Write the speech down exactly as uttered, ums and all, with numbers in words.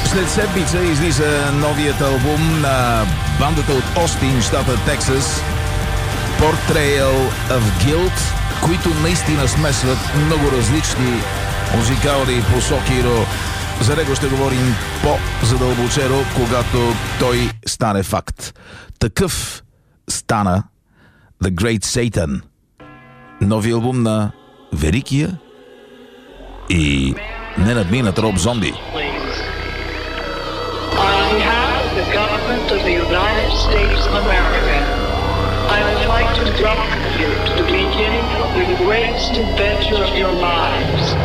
След седмица излиза новият албум на бандата от Остин, щата Тексас, Portrayal of Guilt, които наистина смесват много различни музикални посоки, но за него ще говорим по-задълбочено, когато той стане факт. Такъв стана The Great Satan, нови албум на великия и ненадминат Роб Зомби. On behalf of the government of the United States of America, I would like to welcome you to the beginning of the greatest adventure of your lives.